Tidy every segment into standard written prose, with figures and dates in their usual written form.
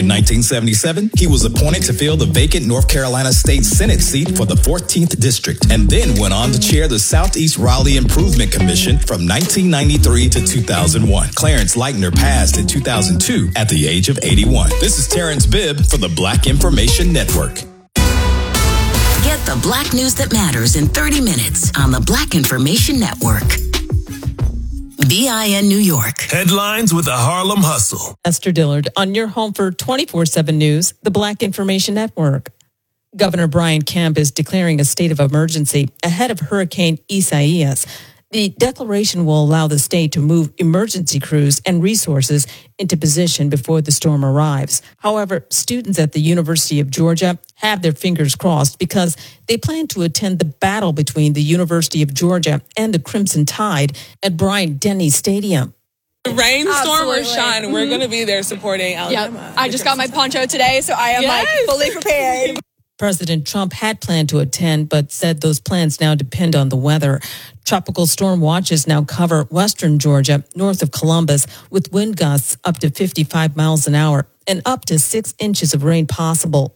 In 1977, he was appointed to fill the vacant North Carolina State Senate seat for the 14th District, and then went on to chair the Southeast Raleigh Improvement Commission from 1993 to 2001. Clarence Leitner passed in 2002 at the age of 81. This is Terrence Bibb for the Black Information Network. Get the Black news that matters in 30 minutes on the Black Information Network. BIN New York. Headlines with the Harlem Hustle. Esther Dillard on your home for 24/7 News, the Black Information Network. Governor Brian Kemp is declaring a state of emergency ahead of Hurricane Isaias. The declaration will allow the state to move emergency crews and resources into position before the storm arrives. However, students at the University of Georgia have their fingers crossed because they plan to attend the battle between the University of Georgia and the Crimson Tide at Bryant-Denny Stadium. Rainstorm or shine, we're going to be there supporting Alabama. Yep. I just got my poncho today, so I am fully prepared. President Trump had planned to attend, but said those plans now depend on the weather. Tropical storm watches now cover western Georgia, north of Columbus, with wind gusts up to 55 miles an hour and up to 6 inches of rain possible.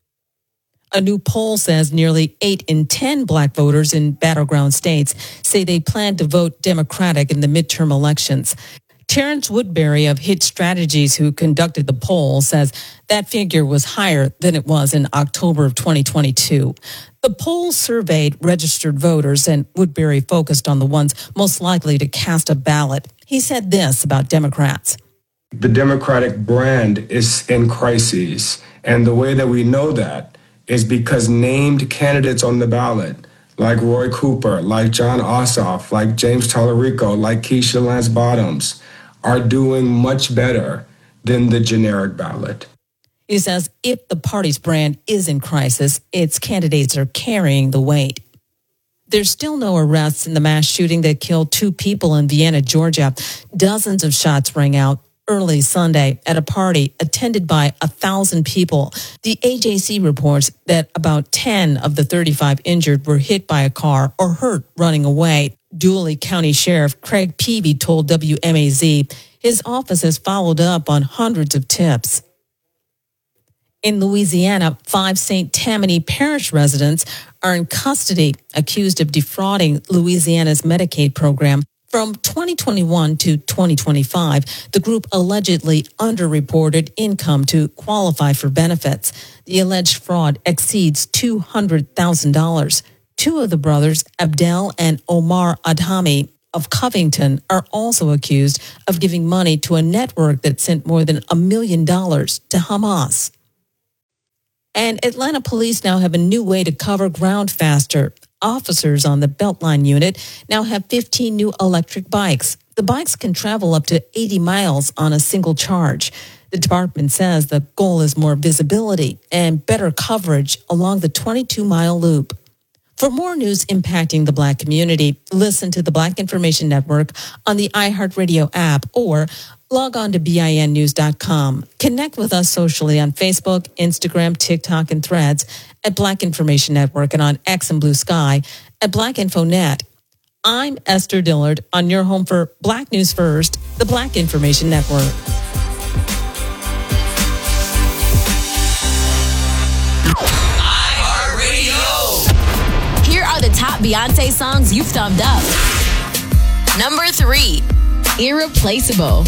A new poll says nearly 8 in 10 black voters in battleground states say they plan to vote Democratic in the midterm elections. Terrence Woodbury of Hit Strategies, who conducted the poll, says that figure was higher than it was in October of 2022. The poll surveyed registered voters, and Woodbury focused on the ones most likely to cast a ballot. He said this about Democrats. The Democratic brand is in crises, and the way that we know that is because named candidates on the ballot, like Roy Cooper, like John Ossoff, like James Tallarico, like Keisha Lance Bottoms, are doing much better than the generic ballot. He says if the party's brand is in crisis, its candidates are carrying the weight. There's still no arrests in the mass shooting that killed 2 people in Vienna, Georgia. Dozens of shots rang out early Sunday at a party attended by 1,000 people. The AJC reports that about 10 of the 35 injured were hit by a car or hurt running away. Dooley County Sheriff Craig Peavy told WMAZ his office has followed up on hundreds of tips. In Louisiana, 5 St. Tammany Parish residents are in custody, accused of defrauding Louisiana's Medicaid program. From 2021 to 2025, the group allegedly underreported income to qualify for benefits. The alleged fraud exceeds $200,000. 2 of the brothers, Abdel and Omar Adhami of Covington, are also accused of giving money to a network that sent more than $1 million to Hamas. And Atlanta police now have a new way to cover ground faster. Officers on the Beltline unit now have 15 new electric bikes. The bikes can travel up to 80 miles on a single charge. The department says the goal is more visibility and better coverage along the 22-mile loop. For more news impacting the Black community, listen to the Black Information Network on the iHeartRadio app or log on to BINnews.com. Connect with us socially on Facebook, Instagram, TikTok, and Threads at Black Information Network and on X and Blue Sky at Black InfoNet. I'm Esther Dillard on your home for Black News First, the Black Information Network. Here are the top Beyonce songs you've thumbed up. Number 3, Irreplaceable.